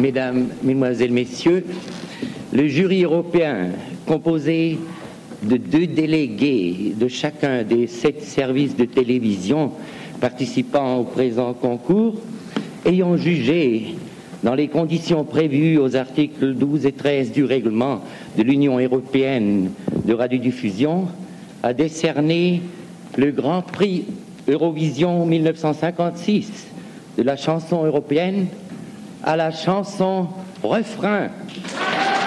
Mesdames, Mesdemoiselles, Messieurs, le jury européen, composé de 2 délégués de chacun des 7 services de télévision participant au présent concours, ayant jugé, dans les conditions prévues aux articles 12 et 13 du règlement de l'Union européenne de radiodiffusion, a décerné le Grand Prix Eurovision 1956 de la chanson européenne à la chanson Refrain.